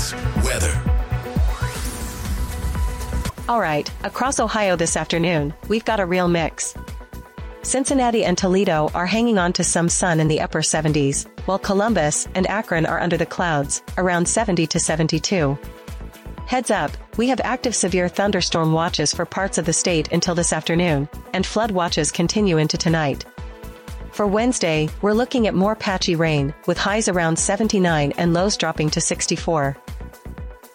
Sports weather. All right, across Ohio this afternoon, we've got a real mix. Cincinnati and Toledo are hanging on to some sun in the upper 70s, while Columbus and Akron are under the clouds, around 70 to 72. Heads up, we have active severe thunderstorm watches for parts of the state until this afternoon, and flood watches continue into tonight. For Wednesday, we're looking at more patchy rain, with highs around 79 and lows dropping to 64.